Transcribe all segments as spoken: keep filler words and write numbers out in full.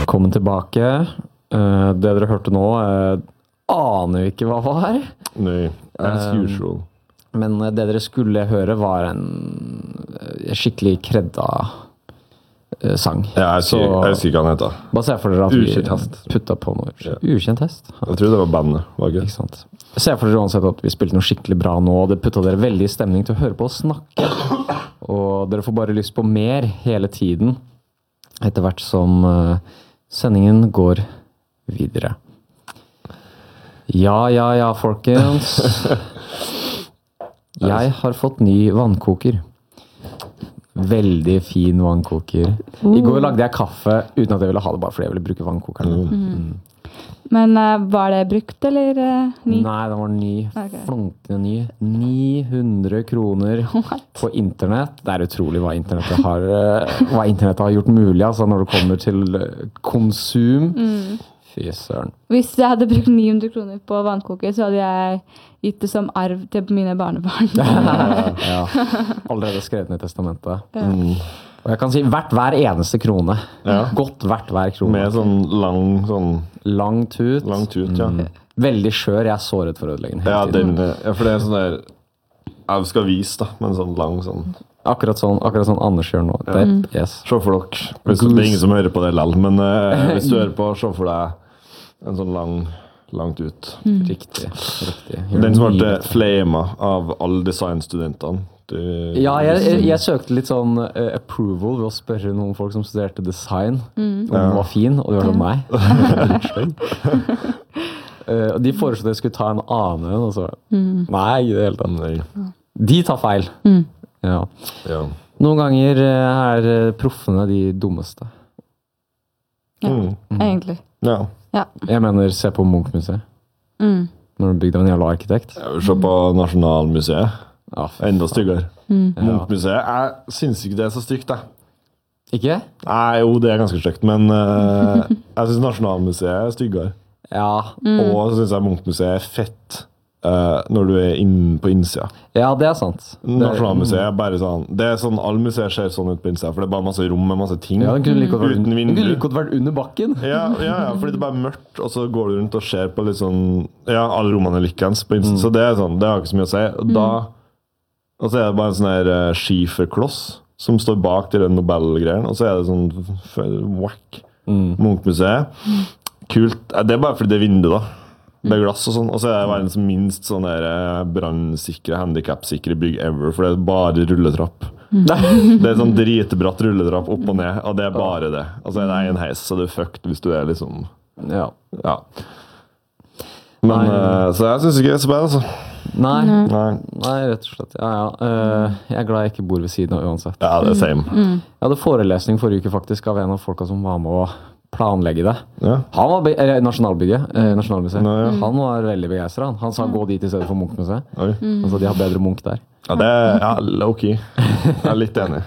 Velkommen tilbake. Uh, det dere hørte nå, uh, aner vi ikke hva var. Nei, as Um, usual. Men uh, det dere skulle høre var en uh, skikkelig kredda uh, sang. Ja, jeg husker, jeg husker ikke hva han heter. Bare se for dere at Ukjent hest. vi putta på noe. Ja. Ukjent hest? Jeg tror det var bandet, var det Ikke ikke? sant. Se for dere uansett at vi spilte noe skikkelig bra nå, og det putta dere veldig i stemning til å høre på oss snakke. Og dere får bare lyst på mer hele tiden, etter hvert som uh, sendingen går videre. Ja, ja, ja, folkens. Jeg har fått ny vannkoker. Veldig fin vannkoker. I går lagde jeg kaffe uten at jeg ville ha det, bare fordi jeg ville bruke vannkokeren. Mm. Men uh, var det brukt, eller uh, ny? Nei, den var ny. Ok. Flunkende ny. ni hundre kroner på internett. Det er utrolig hva internettet har, uh, hva internettet har gjort mulig, altså når det kommer til uh, konsum. Mm. Fy søren. Hvis jeg hadde brukt ni hundre kroner på vannkoker, så hadde jeg gitt det som arv til mine barnebarn. Ja, allerede skrevet ned i testamentet. Mm. Og jeg kan si hvert hver eneste krone. Ja. Godt hvert hver krone. Med sånn lang, sånn Lang tut. lang tut, ja. Mm. Veldig skjør. Jeg er såret for å ødelegge den hele Ja, tiden. den, ja, for det er sånn der, jeg skal vise da, men sånn lang, sånn. Akkurat sånn, akkurat sånn Anders gjør nå. Det, yes. Se for dere, hvis det er ingen som hører på det lell, men eh, hvis du hører på, se for deg en sånn lang, langt ut. Riktig. riktig. Gjør Den som det ble mye. flama av alle designstudentene. Du- Ja, jeg, jeg, jeg søkte litt sånn uh, approval ved å spørre noen folk som studerte design om den var fin, og de var sånn, nei. Dritstygg. uh, og de foreslo at jeg skulle ta en annen, og så nei, i det hele tatt. Nei. De tar feil. Ja. Ja. Noen ganger uh, er uh, proffene de dummeste. Ja, Mm. egentlig. Ja. Ja. Jeg mener, se på Munch-museet. Mm. Når du bygde av en jævla arkitekt. Jeg vil se på Nasjonalmuseet. Ja, fy Enda styggere. Mm. Ja. Munch-museet, jeg synes ikke det er så stygt, jeg. Ikke? Nei, jo, det er ganske stygt, men eh, jeg synes Nasjonalmuseet er styggere. Ja. Og så synes jeg Munch-museet er fett eh, når du er inn på innsida. Ja, det er sant. Det, Nasjonalmuseet er bare sånn, det er sånn, alle museer ser sånn ut på innsida, for det er bare masse rom med masse ting. ja, den kunne like godt vært, Uten den vindu. kunne like godt vært under bakken. Ja, ja, ja, fordi det er bare mørkt, og så går du rundt og ser på litt sånn, ja, alle rommene er likens på innsida, så det er sånn, det har ikke så mye å si. Og da, og så er det bare en sånn her uh, skiferkloss som står bak de Nobel-greiene, og så er det sånn f- whack. Mm. Munch-museet. Kult. Eh, Det er bare fordi det er vindu, da. Det er glass og sånn. Og så er det verdens minst sånn der eh, brannsikre, handicapsikre bygg ever, for det er bare rulletrapp. Det er sånn dritbratt rulletrapp opp og ned, og det er bare det. Og så er det en heis, så du er fucked hvis du er liksom, Ja. ja. Men, Nei. eh, så jeg synes ikke det er så bad, altså. Nei, Nei. nei, rett og slett. Ja, ja. Eh, jeg er glad jeg ikke bor ved siden av uansett. Ja, det er same. Jeg hadde forelesning forrige uke faktisk av en av folka som var med å planlegge det. Ja. Han var, be- eller Nasjonalbygget, eh, Nasjonalmuseet. Nå, ja. Han var veldig begeistret. Han. han sa gå dit i stedet for Munch-museet. Oi. Han sa de har bedre Munch der. Ja, det er ja, low-key. Jeg er litt enig.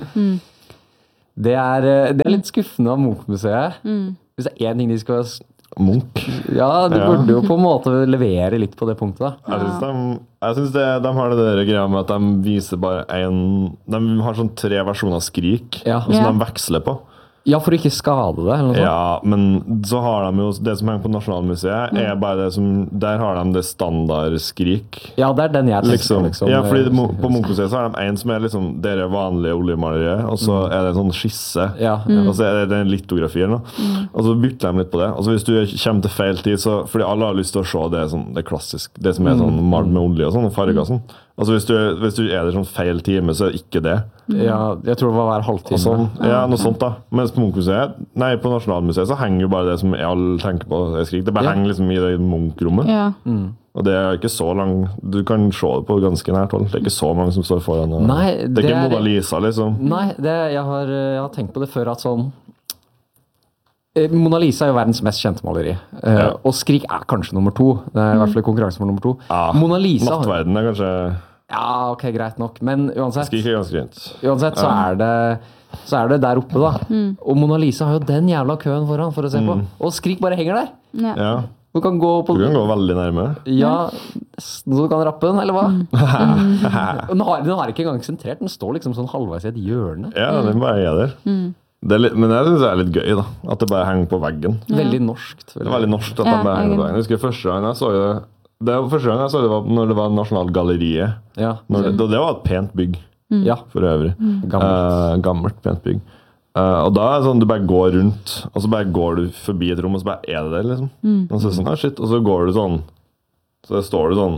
Det er, eh, det er litt skuffende av Munch-museet. Hvis det er én ting de skal s- Munch. Ja, de Ja. burde jo på en måte levere litt på det punktet. da. Jeg synes, de, jeg synes det, de har det der greia med at de viser bare en De har sånn tre versjoner av Skrik, Ja. som Ja. de veksler på. Ja, for å ikke skade det, eller noe sånt. Ja, men så har de jo det som henger på Nasjonalmuseet, er bare det som Der har de det standard-Skrik. Ja, det er den jeg tenker Liksom. på. Liksom. Ja, fordi det, Eh, må- på Munch-museet så har de en som er liksom dere vanlige oljemalerier, og så er det en sånn skisse, Ja, ja. og så er det en litografi eller noe. Og så bytter de litt på det. Og så hvis du kommer til feil tid, så fordi alle har lyst til å se det, sånn, det klassisk, det som er sånn malt med olje og sånn, og farger og sånn. Altså hvis du, hvis du er der sånn feil time, så er det ikke det. Ja, jeg tror det var hver Og halvtime. sånn. Ja, noe sånt da. Mens på Munch-museet, nei, på Nasjonalmuseet så henger jo bare det som alle tenker på er Skrik. Det bare Ja. henger liksom i det Munch-rommet. Ja. Og det er ikke så lang, du kan se det på ganske nært hold. Det er ikke så mange som står foran. Og, Nei, det er det ikke er- Mona Lisa, liksom. Nei, det, jeg, har, jeg har tenkt på det før at sånn eh, Mona Lisa er jo verdens mest kjente maleri. Eh, Ja. Og Skrik er kanskje nummer to. Det er i hvert fall konkurranse for nummer to. Ja, Mona Lisa har- Nattverden er kanskje Ja, ok, greit nok. Men uansett, Skrik er ganske greit. uansett så, er det, så er det der oppe, da. Og Mona Lisa har jo den jævla køen foran for å se på. Og Skrik bare henger der. Ja. Ja, Du kan gå på du kan gå veldig nærme. Ja, nesten så du kan rappe den, eller hva? Og den, har, den har ikke engang sentrert. Den står liksom sånn halvveis i et hjørne. Ja, den bare er der. Det er litt, men jeg synes det er litt gøy, da. At det bare henger på veggen. Ja. Veldig norskt. Det er veldig norsk at Ja, de bare henger på egentlig. veggen. Jeg husker første gang jeg så det Det var første gang jeg så det var når det var Nasjonalgalleriet. Ja, Når det, det var et pent bygg, ja. for øvrig. Gammelt. Eh, gammelt, pent bygg. Eh, og da er det sånn du bare går rundt, og så bare går du forbi et rom, og så bare er det der, liksom. Og så er det sånn, ah, shit, og så går du sånn, så står du sånn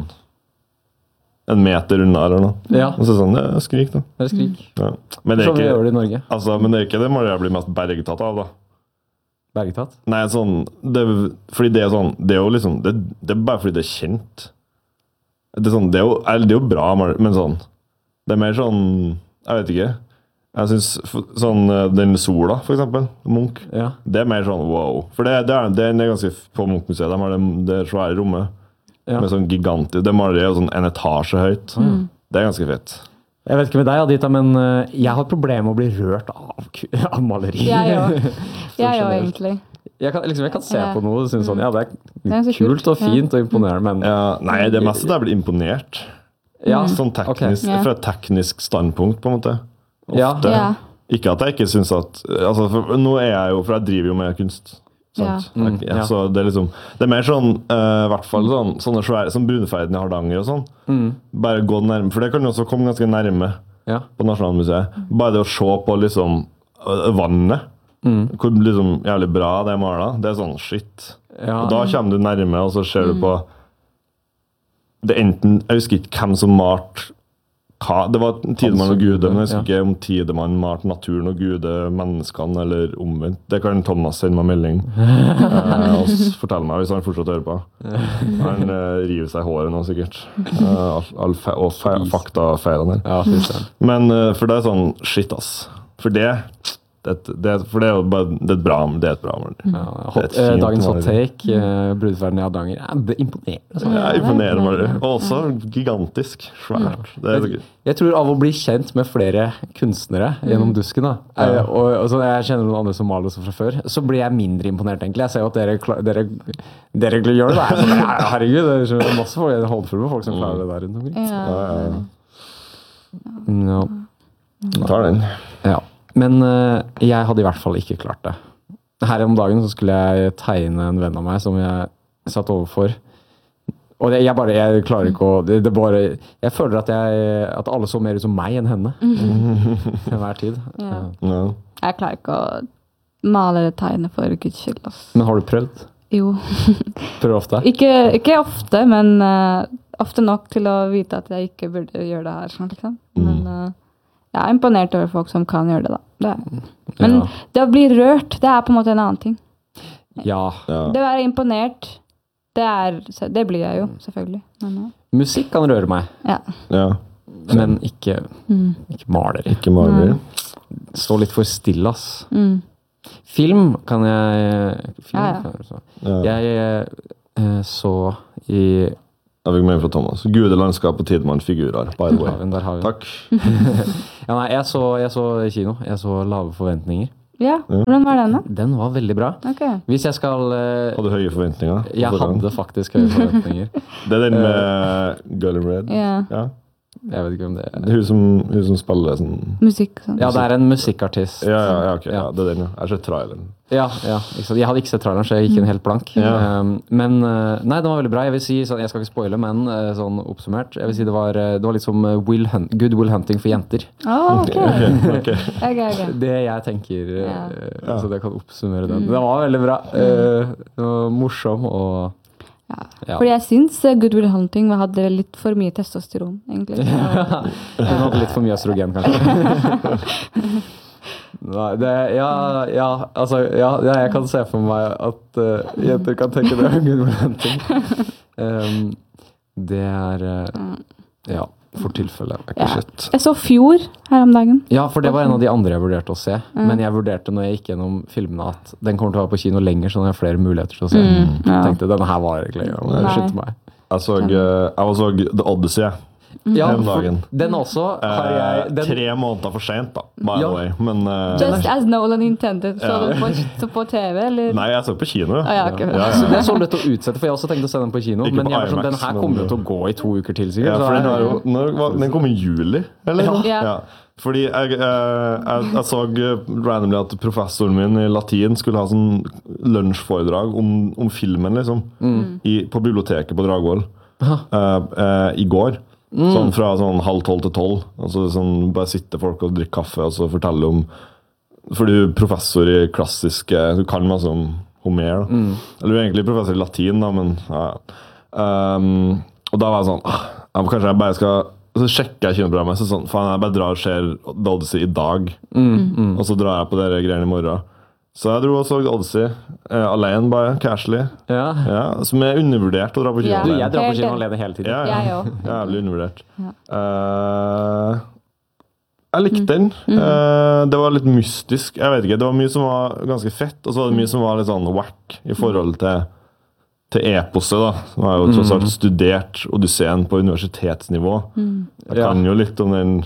en meter unna eller noe. Ja. Og så er det sånn, ja, skrik da. Det er skrik. Ja. Men, det er Sånn vi gjør ikke, det i Norge. altså, men det er ikke det man blir mest bergtatt av, da. Bergtatt. Nei, sånn, det, fordi det er sånn, det er jo liksom, det, det er bare fordi det er kjent. Det er sånn, det er jo, eller det er jo bra, men sånn, det er mer sånn, jeg vet ikke, jeg synes f- sånn, den sola, for eksempel, Munch, Ja. det er mer sånn, wow. For det, det, er, det er ganske, på Munch-museet, de har det, det svære rommet, Ja. med sånn gigantisk, det maleriet er jo sånn en etasje høyt. Det er ganske fett. Jeg vet ikke med deg, Adita, men eh, jeg har problemer med å bli rørt av, ku- av maleri. Jeg òg. Jeg òg, generelt. egentlig. Jeg kan, liksom, jeg kan se Ja. på noe og synes sånn, ja, det Det er er så kult kult, og fint og imponerende, men Ja, nei, det er mest at jeg blir imponert. ja, Sånn teknisk, Ok. Ja. fra et teknisk standpunkt, på en måte. Ja. Ofte. Ja. Ikke at jeg ikke synes at altså, for, nå er jeg jo, for jeg driver jo med kunst. Sant? Ja. Mm, Jeg- ja. Så det er liksom Det er mer sånn, eh, i hvert fall sånn, sånne svære som Brunferden i Hardanger og sånn. Mm. Bare gå nærme, for det kan jo også komme ganske nærme ja. på Nasjonalmuseet. Bare det å se på liksom øh, vannet, Mm. hvor liksom jævlig bra det er malet, det er sånn shit. Ja. Og da kommer du nærme, og så ser du på det er enten, jeg husker ikke hvem som malte hva, det var Tidemann og Gude, men jeg husker ikke om Tidemann malte naturen og Gude menneskene, eller omvendt. Det kan Thomas sende meg melding eh, og s- fortelle meg hvis han fortsatt hører på. Han eh, river seg i håret nå, sikkert. Eh, all, all fe og fe faktafeilene her. Ja, fy søren. Men eh, for det er sånn, shit ass. For det, det, det, for det er jo bare, det er et bra, det er et bra maleri. Ja, hot, Det er et eh, fint dagens hot maleri. take, eh, Brudferden i Hardanger. Ja, det imponerer. Altså. Ja, imponerende maleri. Og også gigantisk, svært. Det er så gøy. Jeg tror av å bli kjent med flere kunstnere gjennom dusken, da, eh, og, og så jeg kjenner noen andre som maler også fra før, så blir jeg mindre imponert, egentlig. Jeg ser jo at dere, kla- dere, dere gjør det. Da. Jeg er sånn, ja, herregud, det er så masse folk, jeg holder full med folk som klarer det der rundt omkring. Ja. Ja, ja, ja. Ja. Jeg tar den. Ja. Men eh, jeg hadde i hvert fall ikke klart det. Her om dagen så skulle jeg tegne en venn av meg som jeg satt overfor. Og det, jeg bare, jeg klarer ikke å det, det bare, jeg føler at, jeg, at alle så mer ut som meg enn henne. Til hver tid. Ja. Ja. Jeg klarer ikke å male eller tegne for guds skyld. ass. Men har du prøvd? Jo. Prøver ofte? Ikke, ikke ofte, men eh, ofte nok til å vite at jeg ikke burde gjøre det her. Sånn, liksom. Men eh, jeg er imponert over folk som kan gjøre det, da. Det er. Men Ja. det å bli rørt, det er på en måte en annen ting. Ja. Ja. Det å være imponert, det, er, det blir jeg jo, selvfølgelig. Men, eh, Musikk kan røre meg, ja. Ja. men ikke, ikke maler. Ikke maleri. Stå litt for stille, ass. Mm. Film kan jeg film Ja, ja. Kan jeg, så. Ja. jeg eh, så i Jeg fikk melding fra Thomas. Gude, landskap og Tidemann figurer. By the way. Haven, der har vi den. Takk. Ja, nei, jeg så, jeg så kino. Jeg så Lave forventninger. Ja, hvordan var den da? Den var veldig bra. Ok. Hvis jeg skal eh, Hadde du høye forventninger? Jeg hadde faktisk høye forventninger. Det er den med Girl in Red? Ja, Ja. Jeg vet ikke om det Det er hun som, hun som spiller sånn musikk og sånn. Ja, det er en musikkartist. Ja, ja, ja, ok. Ja. Ja, det er den, ja. Jeg har sett traileren. Ja, ja, ikke sant? Jeg hadde ikke sett traileren, så jeg gikk inn helt blank. Ja. Um, men uh, nei, den var veldig bra. Jeg vil si, sånn, jeg skal ikke spoile, men uh, sånn oppsummert. Jeg vil si det var, uh, det var litt som uh, Will Hunt, Good Will Hunting for jenter. Ah, ok. Ok, ok. Ok, ok. Det jeg tenker, uh, Ja. så det kan oppsummere den. Den var veldig bra. Uh, det var morsom og Ja. Ja. Fordi jeg syns eh, Good Will Hunting hadde litt for mye testosteron, egentlig. Den hadde litt for mye østrogen, kanskje. Nei, det, ja, ja, altså, ja, ja, jeg kan se for meg at uh, jenter kan tenke det. Good Will Hunting. Um, det er uh, ja, for tilfelle. Ja. Shit. Jeg så Fjord her om dagen. Ja, for det var en av de andre jeg vurderte å se. Men jeg vurderte når jeg gikk gjennom filmene at den kommer til å være på kino lenger, så jeg har flere muligheter til å se. Mm, ja. Jeg tenkte, denne her var ikke lenger. Nei. Skyndte meg. Jeg så, eh, jeg så The Odyssey Ja, den for dagen. den også har Eh, jeg den, Tre måneder for sent, da, by Ja. the way. Men eh, Just as Nolan intended. Så Ja. du på, så på T V, eller? Nei, jeg så på kino. Ah, ja, ok. Ja, ja, Så ja. det er så lett å utsette, for jeg også tenkte å se den på kino. Ikke Men på jeg var sånn, IMAX, den her men- kommer jo til å gå i to uker til, sikkert. Ja, så for den, jeg- har jo, når, var- den kom i juli, eller? Ja. Ja. Fordi jeg, jeg, jeg, jeg så randomly at professoren min i latin skulle ha sånn lunsjforedrag om, om filmen, liksom, mm. i, på biblioteket på Dragvoll uh, uh, i går. Mm. Sånn fra sånn halv tolv til tolv. Altså, sånn, bare sitte folk og drikke kaffe og så fortelle om. For du er professor i klassiske, du kan masse om Homer, da. Mm. Eller du er egentlig professor i latin, da, men ja. Um, og da var jeg sånn, ah, kanskje jeg bare skal, så sjekker jeg kinoprogrammet, så sånn, faen, jeg bare drar og ser The Odyssey i dag, mm. Mm. og så drar jeg på dere greiene i morgen. Så jeg dro og så The Odyssey, eh, alene bare, casually. Ja. Ja, som er undervurdert å dra på kino. Ja. Du, jeg drar på kino alene hele tiden. Ja, ja. Jeg også. Jævlig undervurdert. Ja. Uh, jeg likte den. Mm. Uh, det var litt mystisk. Jeg vet ikke, det var mye som var ganske fett, og så var det mye som var litt sånn whack i forhold til, til eposet, da. Som har jo tross alt studert Odysseen på universitetsnivå. Mm. Jeg kan jo litt om den.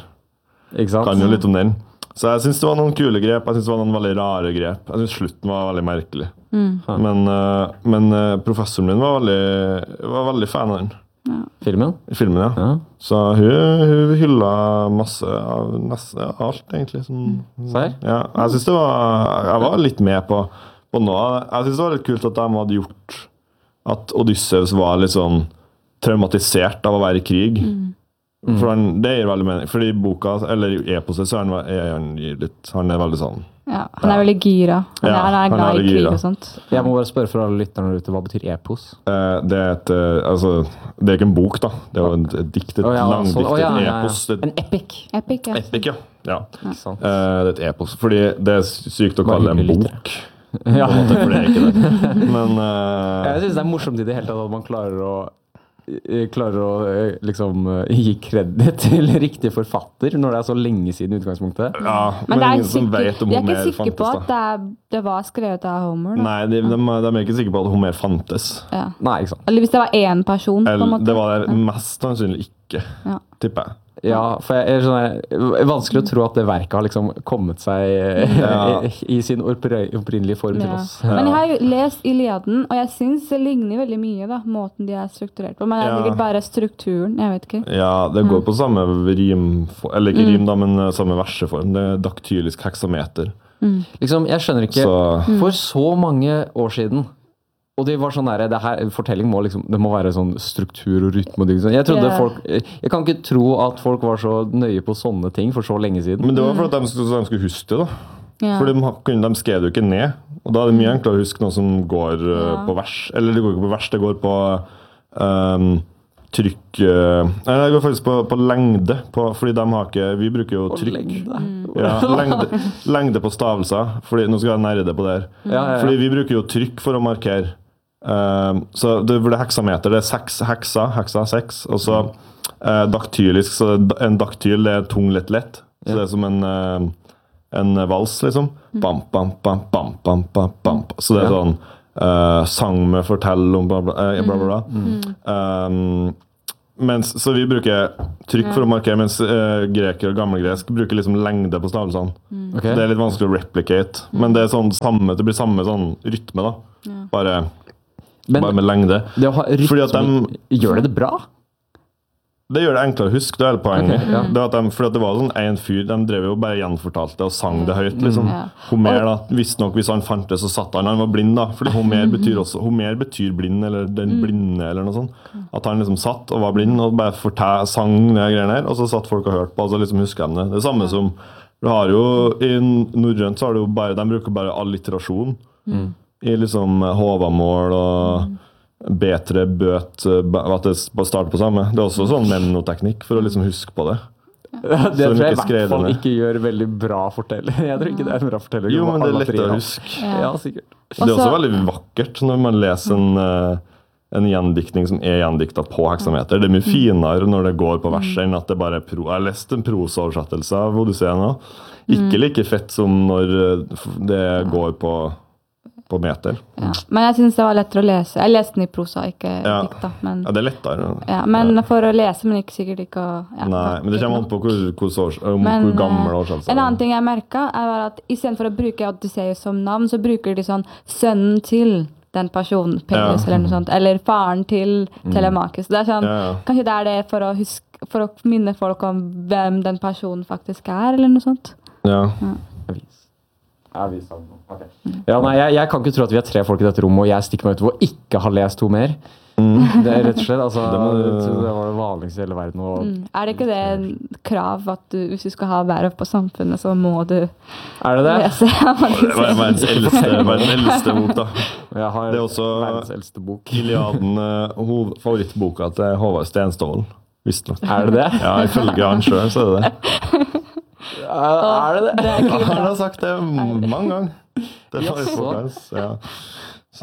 Kan jo litt om den. Så jeg synes det var noen kule grep, jeg synes det var noen veldig rare grep. Jeg synes slutten var veldig merkelig. Mm. Men, uh, men uh, professoren min var veldig, var veldig fan av den. Ja. Filmen? Filmen, ja. ja. Så hun, hun hylla masse av nesten ja, alt, egentlig. Som, Ser? Ja, jeg synes det var, jeg var litt med på, på noe. Jeg synes det var litt kult at de hadde gjort at Odysseus var litt sånn traumatisert av å være i krig. Mm. For han, det gir veldig mening. Fordi i boka, eller i eposet, så er han, er han, litt, han er veldig sånn. Ja, han er veldig gira. Han, ja, er, han er glad han er i krig og sånt. Jeg må bare spørre for alle lytterne ute, hva betyr epos? Eh, det, er et, altså, det er ikke en bok, da. Det er jo et, et dikt, et oh, ja, langdiktet oh, ja, ja, ja. epos. Et, en epic. Epic, ja. Epic, ja. ja. ja. Eh, det er et epos. Fordi det er sykt å kalle det en bok. Ja. På en måte, for det er ikke det. Men, eh, jeg synes det er morsomt i det hele tatt at man klarer å klarer å liksom gi kreditt til riktig forfatter når det er så lenge siden utgangspunktet. Ja, men, men det er ingen som sikker, vet om jeg er Homer ikke sikker fantes, på at det, er, det var skrevet av Homer. Da. Nei, de, de, de er ikke sikre på at Homer fantes. Ja. Nei, ikke sant. Eller hvis det var én person, på en måte. Det var det mest sannsynlig ikke, ja. tipper jeg. Ja, for jeg er sånn, vanskelig å tro at det verket har liksom kommet seg ja. i, i sin opprinnelige form ja. til oss. Ja. Men jeg har jo lest Iliaden, og jeg synes det ligner veldig mye da, måten de er strukturert på. Men det er sikkert ja. bare strukturen, jeg vet ikke. Ja, det går på samme rim, eller ikke rim da, men samme verseform. Det er daktylisk heksameter. Mm. Liksom, jeg skjønner ikke, så. For så mange år siden, og det var sånn der, det her, fortelling må liksom, det må være sånn struktur og rytme. Og sånn. Jeg trodde yeah. folk, jeg kan ikke tro at folk var så nøye på sånne ting for så lenge siden. Men det var for at de, de skulle huske det da. Yeah. For de, de skrev det jo ikke ned. Og da er det mye enklere å huske noe som går uh, yeah. på vers. Eller det går ikke på vers, det går på um, trykk. Uh, nei, det går faktisk på, på lengde. På, fordi de har ikke, vi bruker jo trykk. Lengde. Ja, lengde, lengde på stavelser. Fordi, nå skal jeg nerde på det her. Ja, ja, ja. Fordi vi bruker jo trykk for å markere. Uh, så det blir heksameter, det er seks heksa, heksa, seks, og så uh, daktylisk, så en daktyl det er tung, lett, lett, så det er som en, uh, en vals, liksom. Bam, bam, bam, bam, bam, bam, bam. Så det er sånn uh, sang med fortell om bla, bla, uh, bla, bla, bla. Um, mens, så vi bruker trykk for å markere, mens uh, greker og gammelgresk bruker liksom lengde på stavelsene. Okay. Det er litt vanskelig å replicate, men det er sånn samme, det blir samme sånn rytme da. Bare Men, bare med lengde. Det å ha rytme, at de, gjør det det bra? Det gjør det enklere å huske, det er hele poenget. Okay, ja. Det at de, fordi at det var sånn en fyr, de drev jo bare gjenfortalte og sang det høyt, liksom. Mm, ja. Homer da, visst nok, hvis han fant det, så satt han, han var blind da, fordi Homer betyr også, Homer betyr blind, eller den blinde, eller noe sånt. At han liksom satt og var blind, og bare fortell, sang de greiene her, og så satt folk og hørte på, og så liksom husker de det. Det samme som, du har jo, i norrønt så har du jo bare, de bruker bare alliterasjon. Mm. I liksom Håvamål og mm. betre bøt, at det starter på samme. Det er også sånn memnoteknikk for å liksom huske på det. Ja, det tror jeg i hvert fall ikke gjør veldig bra forteller. Jeg tror ikke det er en bra forteller. Jo, men det er lettere å huske. Ja, ja sikkert. Det er også veldig vakkert når man leser en, en gjendiktning som er gjendiktet på heksameter. Det er mye finere når det går på verset enn at det bare er pro. Jeg har lest en prosaoversettelse av Odysseen nå. Ikke like fett som når det går på på meter. Ja. Men jeg synes det var lettere å lese. Jeg leste den i prosa, ikke ja. dikta. Men, ja, det er lettere. Ja, men ja. for å lese, men ikke sikkert ikke å... Ja, Nei, men det kommer an på hvor, hvor, hvor, men, hvor gammel årsalsen. En annen ting jeg merket er at i stedet for å bruke Odysseus som navn, så bruker de sånn sønnen til den personen, Peleus, Ja. eller noe sånt. Eller faren til Telemachus. Det er sånn, Ja, ja. kanskje det er det for å, huske, for å minne folk om hvem den personen faktisk er, eller noe sånt. Ja. Avis. Avis, okay. Ja, nei, jeg, jeg kan ikke tro at vi er tre folk i dette rommet, og jeg stikker meg ut for å ikke ha lest to mer. Det er rett og slett, altså, Det må du- det var det vanligste i hele verden. Og, Mm. Er det ikke det en krav at du, hvis du skal ha verv på samfunnet, så må du Er det det? lese hva de Det var sier? verdens eldste, verdens eldste bok, da. Jeg har Det er også verdens eldste bok. Iliaden, eh, hoved- favorittboka til Håvard Stenstål, visstnok. Er det det? Ja, ifølge han sjøl, så er det det. Er det det? Det er Ja, kult, han da. har sagt det mange ganger. Det er favorittboka hans. Ja. Så,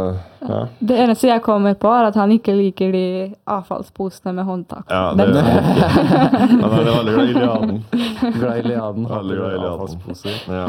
ja. Det eneste jeg kommer på, er at han ikke liker de avfallsposene med håndtak. Ja, det Den- er Han er veldig glad i Iliaden. Glad i Iliaden. Veldig glad i Iliaden. Avfallsposer. Ja.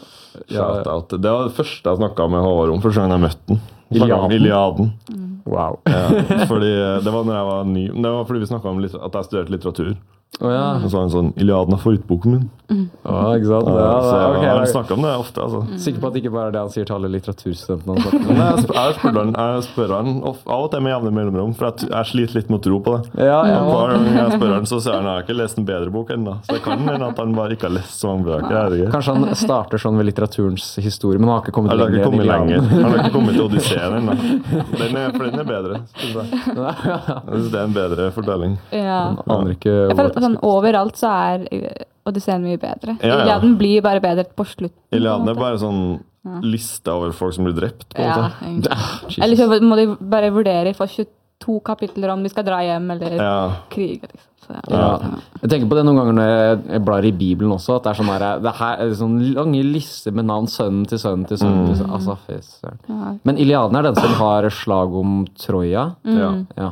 Ja. Shout out. Det var det første jeg snakka med Håvard om, første gang jeg møtte han. Snakket om Iliaden. Iliaden. Wow. Ja, fordi det var når jeg var ny. Det var fordi vi snakka om litt, at jeg studerte litteratur. Å ja. Og så var han sånn 'Iliaden er favorittboken min'. Å, ikke sant? Ja, Ja, så det, jeg ok, har jeg snakka om det ofte, altså. er sikker på at det ikke bare er det han sier til alle litteraturstudentene. han snakker Men med. jeg, sp jeg, spør han, jeg spør han of, av og til med jevne mellomrom, for jeg, jeg sliter litt med å tro på det. Ja, ja. Og hver gang jeg spør han, så sier han jeg har ikke lest en bedre bok ennå. Så det kan hende at han bare ikke har lest så mange bøker. Jeg vet ikke. Kanskje han starter sånn ved litteraturens historie, men han har ikke kommet Han har ikke lenger kommet enn lenger. Iliaden. Han har ikke kommet til Odysseen ennå. Den er- For den er bedre, synes jeg. Jeg synes det er en bedre fortelling. Ja. Han aner ikke Jeg hvor føler det sånn, skal. overalt så er eh, Odysseen mye bedre. Ja, ja. Iliaden blir bare bedre på slutten. Iliaden på er en måte. bare sånn liste over folk som blir drept. På en Ja, måte. egentlig. Jesus. Eller så må de bare vurdere for tjueto kapitler om de skal dra hjem eller Ja. krige. Liksom. Så, ja. Ja. Jeg tenker på det noen ganger når jeg- jeg blar i Bibelen også, at det er sånn her, det her er sånn lange lister med navn, sønnen til sønnen til sønnen. til sønnen. Altså, fy søren. Ja. Men Iliaden er den som har slag om Troja. Ja. Ja.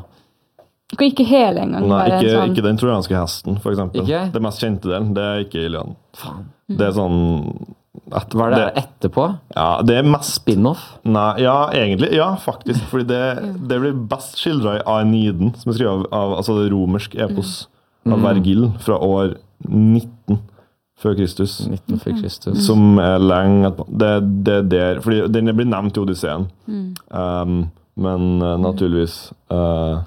Ikke hele engang. Nei, bare ikke, en sånn, ikke den trojanske hesten, for eksempel. Ikke? Det mest kjente delen, det er ikke Iliaden. Faen. Det er sånn at, Hva er det etterpå? Ja, det er mest Spin-off? Nei, ja, egentlig. Ja, faktisk. Fordi det, det blir best skildra i Aeniden, som er skrevet av, av altså det romersk epos av Vergil fra år nitten før Kristus. nitten før Kristus. Som er lenge etterpå. Det, det er der, fordi den blir nevnt i Odysseen. Um, men uh, naturligvis uh,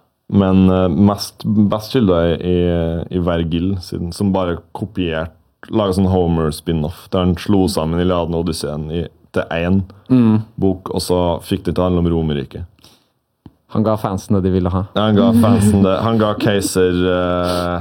Men uh, mest, best skildra i, i, i Vergil, siden, som bare kopierte laga sånn Homer-spin-off, der han slo sammen Iliaden og Odysseen i, til én bok, og så fikk det til å handle om Romerriket. Han ga fansen det de ville ha. Han ga fansen det. Han ga keiser uh,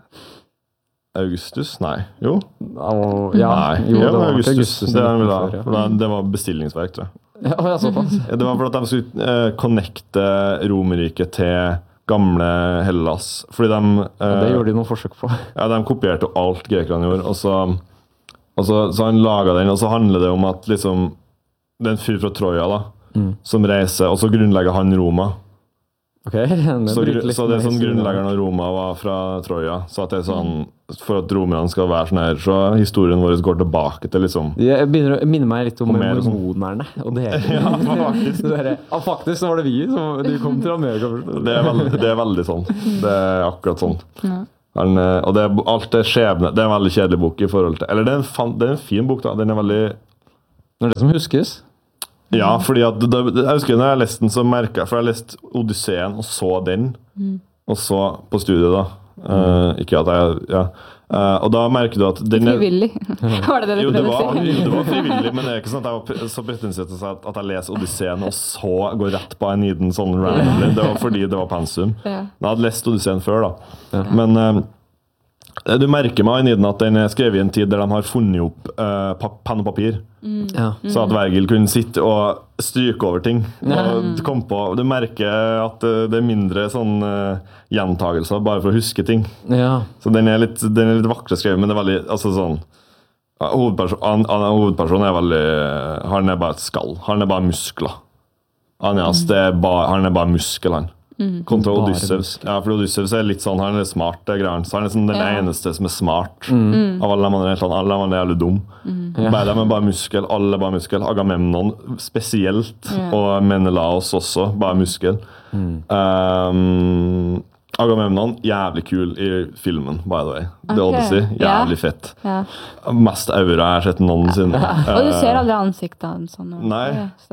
Augustus? Nei. Jo. Og, ja, Nei, jo, ja, det var ikke Augustus. Augustus. Det, han ville ha. før, ja. For da- det var bestillingsverk, tror jeg. Ja, å, ja, såpass. Ja, Det var for at de skulle uh, connecte Romerriket til gamle Hellas. Fordi de eh, Det gjorde de noen forsøk på. Ja, de kopierte jo alt grekerne gjorde. Og så, og så, så han laga den, og så handler det om at liksom det er en fyr fra Troja da, som reiser, og så grunnlegger han Roma. Ok, den Så, bryter gru- litt så det er med sånn historien. grunnleggeren av Roma var fra Troja. Så at det er sånn, for at romerne skal være sånn her, så historien vår går tilbake til liksom Jeg begynner å minne meg litt om Homer og sånn. mormonerne. Og det, Ja, faktisk. det der, ja, faktisk så var det vi som de kom til Amerika først. Det er veldig, det er veldig sånn. Det er akkurat sånn. Han, eh, og det er, alt er skjebne. Det er en veldig kjedelig bok i forhold til Eller det er en, fan, det er en fin bok, da. Den er veldig Det er det som huskes. Ja, fordi at da, jeg husker når jeg leste den, så merket jeg For jeg leste Odysseen og så den, og så på studiet, da. Eh, ikke at jeg Ja. Eh, og da merker du at den er Frivillig. Var det det du jo, det prøvde var, å si? jo, det var frivillig, men det er ikke sånn at jeg var pre- så pretensiøs at at jeg leser Odysseen og så går rett på Aeniden sånn randomly. Det var fordi det var pensum. Ja. Jeg hadde lest Odysseen før, da. Men eh, du merker med Aeniden at den er skrevet i en tid der de har funnet opp uh, penn og papir. Ja. Så at Vergil kunne sitte og stryke over ting. Og kom på, du merker at eh, det er mindre sånn uh, gjentagelser bare for å huske ting. Ja. Så den er litt, den er litt vakre skrevet, men det er veldig altså sånn ja, hovedperson, han, han, hovedpersonen er veldig Han er bare et skall. Han er bare muskler. Anias, det er bare, han er bare muskel, han. Kontra Bare Odysseus. Ja, for Odysseus er litt sånn, han er smart, det er greit. Så han er liksom den Ja. eneste som er smart av alle de andre. helt sånn, Alle de andre er jævlig dum. Bare de er bare muskel, alle er bare muskel. Agamemnon spesielt, Ja. og Menelaos også, bare muskel. Um, Agamemnon, jævlig kul i filmen, by the way. The Ok, Odyssey, ja. jævlig fett. Ja. Mest aura jeg har sett noensinne. Og du ser Eh, aldri ansiktet hans sånn. og- Nei. Ja, stemmer.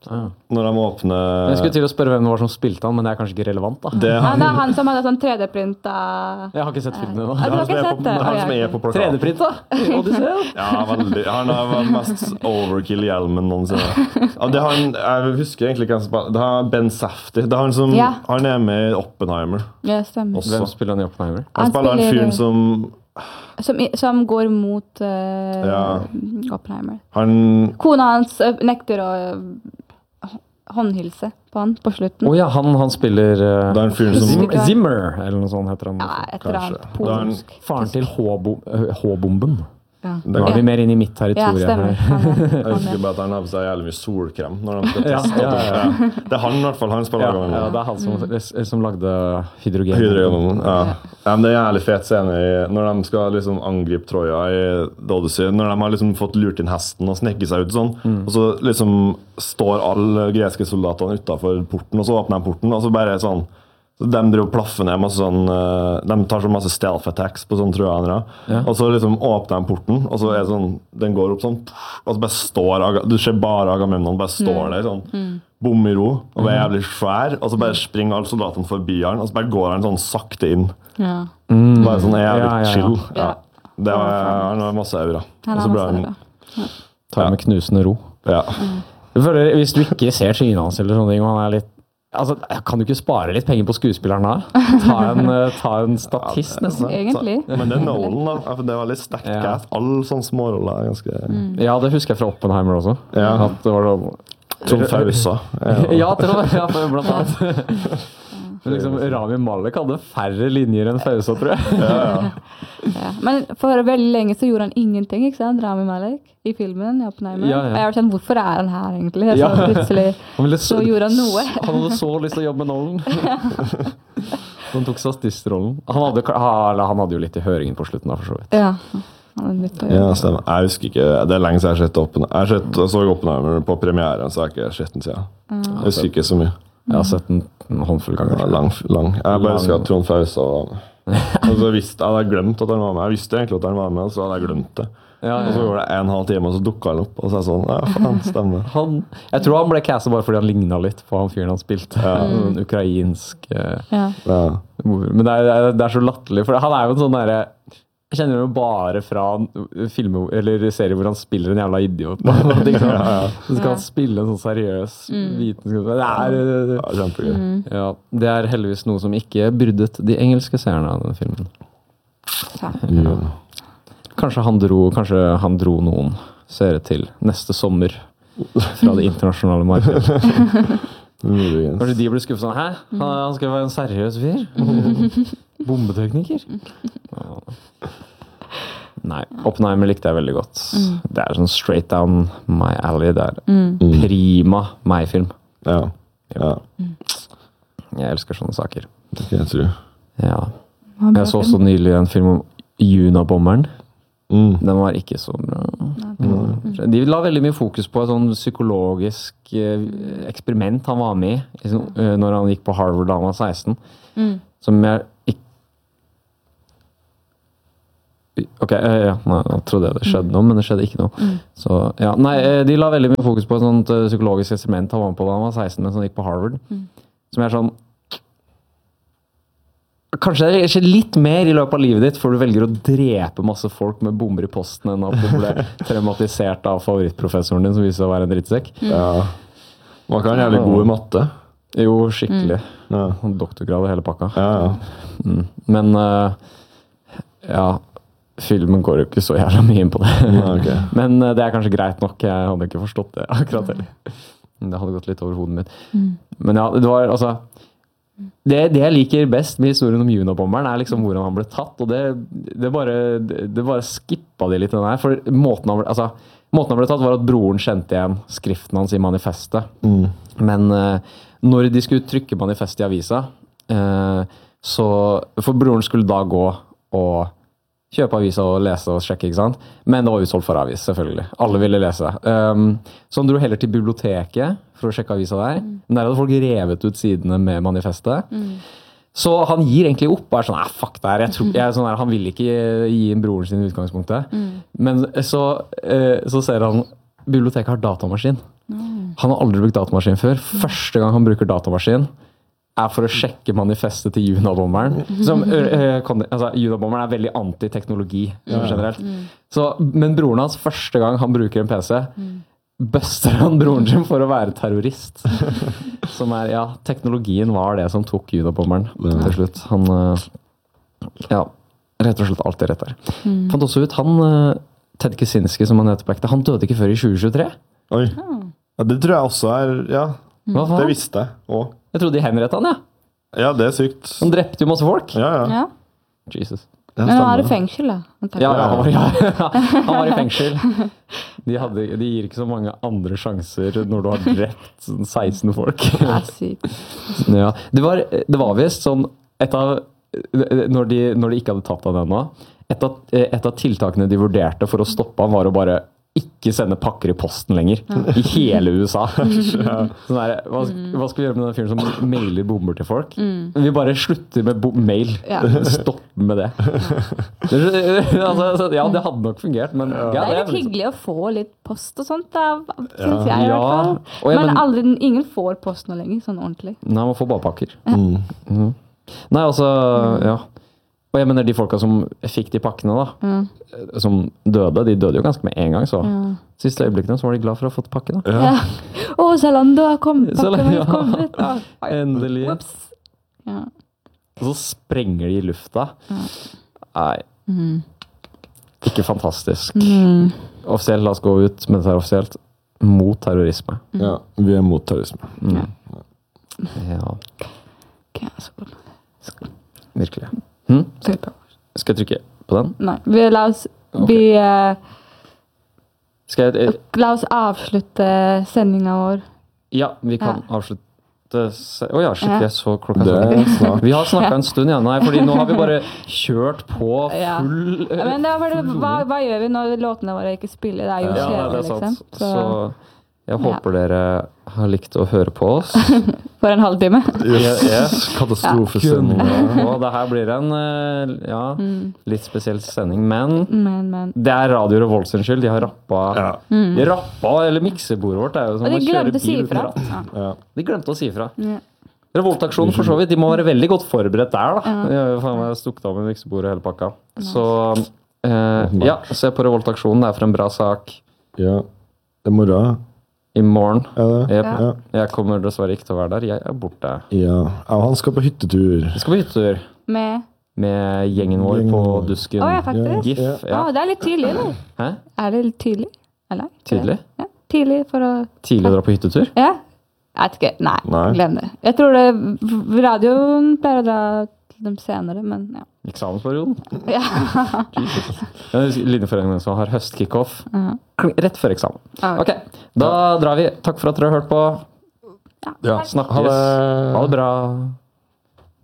Ah. Når de åpner Jeg skulle til å spørre hvem det var som spilte han, men det er kanskje ikke relevant, da. Det er Ja, han, det er han som hadde sånn tre D-print Jeg har ikke sett filmen ennå. Ja, du har han som ikke er sett på, det? han Å, som ja, er ok. på plakaten. tre D-print, da? Odyssey? Ja, veldig. Han har vært mest overkill-hjelmen noensinne. Ja, det har han, jeg husker egentlig ikke hvem som spiller. Det har Ben Safdie. Det er han som Ja. Han er med i Oppenheimer. Ja, stemmer. Også. Hvem spiller han i Oppenheimer? Han Han spiller han spiller- fyren som Som, i- som går mot uh, Ja. Oppenheimer. Han Kona hans eh, nekter å eh, håndhilse på han på slutten. Å ja, han, han spiller uh, Det er en fyr som Zim Zimmer, eller noe sånt heter han. Ja, et eller Kanskje. annet Det er en- polsk. Faren til H-bo- øh, H-bomben. Ja. Det Nå er vi mer inn i mitt Ja, territorium stemmer. her. Han er- Jeg han husker er- bare at han har på seg jævlig mye solkrem når de skal Ja, teste. ja, ja, ja. Det er han i hvert fall. Han spiller Ja, ja, ja, det er han som, som lagde hydrogen. Hydrogenommen. Ja. Ja, men det er en jævlig fet scene i, når de skal liksom angripe Troja i The Odyssey. Når de har liksom fått lurt inn hesten og snekket seg ut sånn. Og så liksom står alle greske soldatene utenfor porten, og så åpner de porten, og så bare sånn så de driver og plaffer ned masse sånn uh, De tar så masse stealth attacks på sånn trojanere. Ja. Og så liksom åpner de porten, og så er det sånn den går opp sånn, og så bare står Aga- du ser bare Agamemnon bare står der sånn bom i ro, og bare jævlig svær, og så bare springer alle soldatene forbi han, og så bare går han sånn sakte inn. Ja. Bare sånn jævlig Ja, ja, ja. chill. Ja. Ja. Det var, han har masse aura. Han Og så er ble masse han- bra. Tar med knusende ro. Ja. Jeg føler, hvis du ikke ser trynet hans eller sånne ting, og han er litt Altså, kan du ikke spare litt penger på skuespilleren da? Ta en, eh, ta en statist, nesten. Egentlig. Så, men det er Nolan, da. Ja, for Det var litt sterkt Ja. cast. Alle sånne småroller er ganske Ja, det husker jeg fra Oppenheimer også. Ja. At det var sånn Trond Fausa. Ja. Ja, tror jeg. Ja, for blant annet. Liksom, Rami Malek hadde færre linjer enn Fausa, tror jeg. Ja. Men for veldig lenge så gjorde han ingenting, ikke sant? Rami Malek i filmen i Oppenheimer. Ja, ja. Og jeg var sånn, hvorfor er han her egentlig? Så Ja. plutselig Han ville så gjorde han noe. Han hadde så lyst til å jobbe med Nolan. Han tok statistrollen. Han hadde, ha- eller han hadde jo litt i høringen på slutten, da, for så vidt. Ja. Han hadde litt å Ja, gjøre. stemmer. Jeg husker ikke, Det er lenge siden jeg har sett Oppen. Jeg har sett, jeg så Oppenheimer på premieren, så jeg har ikke sett den siden. Jeg husker ikke så mye. Jeg har sett den en håndfull ganger. Ja, lang, lang. Jeg bare Lang. husker at Trond Fausa var med. Og så visste jeg hadde glemt at han var med. Jeg visste egentlig at han var med, og så hadde jeg glemt det. Ja, Og så ja. går det en halv time, og så dukka han opp. Og så er jeg sånn, ja, faen, stemmer. Han, jeg tror han ble castet bare fordi han ligna litt på han fyren han spilte. En ukrainsk eh, Ja. Ja. mor. Men det er, det er- det er så latterlig, for han er jo en sånn derre Jeg kjenner jo bare fra filmer eller serier hvor han spiller en jævla idiot. Liksom. Så skal han spille en sånn seriøs vitenskap. Det er, eh, Ja, kjempegøy. ja, det er heldigvis noe som ikke byrdet de engelske seerne av den filmen. Ja. Kanskje han dro, kanskje han dro noen seere til neste sommer fra det internasjonale markedet. Muligens. Kanskje de ble skuffet sånn Hæ? Han, han skal være en seriøs fyr? Bombetekniker? Ja. Nei. Oppenheimer likte jeg veldig godt. Det er sånn straight down my alley. Det er prima meg-film. Ja. Ja. Jeg elsker sånne saker. Det kan jeg tro. Ja. Han var Jeg så bra også nylig en film om Junabomberen. Mm. Den var ikke så bra. Mm. De la veldig mye fokus på et sånn psykologisk eh, eksperiment han var med i, liksom, eh, når han gikk på Harvard da han var seksten. Mm. Som jeg ikke Ok, eh, ja, nei, jeg trodde det skjedde noe, men det skjedde ikke noe. Så, ja, nei, eh, De la veldig mye fokus på et sånt eh, psykologisk eksperiment han var med på da han var seksten, mens han gikk på Harvard. Som er sånn Kanskje det skjer litt mer i løpet av livet ditt før du velger å drepe masse folk med bomber i posten enn at du ble traumatisert av favorittprofessoren din som viser seg å være en drittsekk. Ja. Man kan være jævlig god i matte. Jo, skikkelig. Ja. Doktorgrad og hele pakka. Ja, ja. Mm. Men eh, ja, filmen går jo ikke så jævla mye inn på det. Nei, ok. Men eh, det er kanskje greit nok. Jeg hadde ikke forstått det akkurat heller. Det hadde gått litt over hodet mitt. Men ja, det var altså det, det jeg liker best med historien om Junabomberen, er liksom hvordan han ble tatt. Og det, det bare det bare skippa de litt den her. For måten han ble, altså, måten han ble tatt, var at broren kjente igjen skriften hans i manifestet. Mm. Men eh, når de skulle trykke manifestet i avisa, eh, så For broren skulle da gå og kjøpe avisa og lese og sjekke, ikke sant? Men det var utsolgt for avis, selvfølgelig. Alle ville lese. Um, så han dro heller til biblioteket for å sjekke avisa der. Men der hadde folk revet ut sidene med manifestet. Så han gir egentlig opp. Og er sånn, nei, fuck det her. Jeg tror, jeg er sånn her, han vil ikke gi inn broren sin i utgangspunktet. Men så, eh, så ser han biblioteket har datamaskin. Han har aldri brukt datamaskin før. Første gang han bruker datamaskin, er for å sjekke manifestet til Junabomberen. Som, øh, altså, Junabomberen er veldig antiteknologi generelt. Så, men broren hans, første gang han bruker en P C, bøster han broren sin for å være terrorist. Som er, ja, teknologien var det som tok Junabomberen til slutt. Han, øh, ja, rett og slett alltid rett der. Mm. Fant også ut, han, øh, Ted Kaczynski, som han heter på ekte, han døde ikke før i tjue tjuetre. Oi. Ja, det tror jeg også er, ja, det visste jeg også. Jeg trodde de henrettet han, ja. Ja, det er sykt. Han drepte jo masse folk. Ja, ja. Ja. Jesus. Men han var i fengsel, da. Ja, ja, han, var, ja, han var i fengsel. De, hadde, de gir ikke så mange andre sjanser når du har drept seksten folk. Det er sykt. Ja, det var, det var vist sånn, et av, når de, når de ikke hadde tatt han ennå, et av, et av tiltakene de vurderte for å stoppe han var å bare ikke sende pakker i posten lenger. I hele U S A. Sånn der, hva, hva skal vi gjøre med den fyren som mailer bomber til folk? Mm. Vi bare slutter med mail. Ja. Stopp med det. Altså, ja, det hadde nok fungert, men ja, det er litt hyggelig å få litt post og sånt, da, synes jeg i hvert fall. Men, men aldri, ingen får post nå lenger, sånn ordentlig. Nei, man får bare pakker. Mm. Mm. Nei, altså, ja. Og jeg mener, de folka som fikk de pakkene da, mm. som døde, de døde jo ganske med en gang, så ja. Siste øyeblikkene så var de glad for å ha fått pakke da. Ja. Ja. Å, Zalando har kommet, pakken har kommet. Ja. Endelig. Ja. Og så sprenger de i lufta. Ja. Nei. Mm. Ikke fantastisk. Mm. Offisielt, la oss gå ut med det her offisielt, mot terrorisme. Mm. Ja, vi er mot terrorisme. Mm. Ja. Okay, så virkelig. Hmm? Skal jeg trykke på den? Nei, vi, la oss okay. vi, uh, Skal jeg, uh, la oss avslutte sendingen vår. Ja, vi kan ja. avslutte Å oh, ja, shit, ja. Jeg så klokka sånn. Vi har snakket en stund igjen, nei, fordi nå har vi bare kjørt på full ja. Ja, men det var det, hva, hva gjør vi når låtene våre ikke spiller? Det er jo ja, kjedelig, liksom. Så, så jeg håper ja. dere har likt å høre på oss. For en halvtime. Yes, yes. Katastrofesending. Og det her blir en ja, mm. litt spesiell sending, men, men, men. det er Radio Revolt sin skyld. De har rappa, ja. mm. de rappa eller miksebordet vårt. Er jo som og de å glemte å si ifra. Ja. Ja. De glemte å si ifra. Ja. Revoltaksjonen for så vidt, de må være veldig godt forberedt der da. Ja. Jeg har faen meg stukket av med miksebordet hele pakka. Nice. Så eh, ja, se på Revoltaksjonen, det er for en bra sak. Ja, det er morgen. I morgen. Ja, yep. ja. Jeg kommer dessverre ikke til å være der. Jeg er borte. Ja, ja han skal på hyttetur. Jeg skal på hyttetur. Med? Med gjengen vår gjengen. På Dusken. Å, ja, faktisk. GIF. Ja. Ja. Ah, det er litt tidlig, eller? Hæ? Er det litt tidlig? Eller? Tidlig? Ja, tidlig for å... Tidlig å dra på hyttetur? Ja. Jeg vet ikke. Nei, Nei. glem det. Jeg tror det... Radioen pleier å dra dem senere, men ja. Eksamensperioden? Ja. Linjeforeningen som har høstkickoff. Uh-huh. Rett før eksamen. Ok, da drar vi. Takk for at dere har hørt på. Ja. Snakkes. Ha det bra.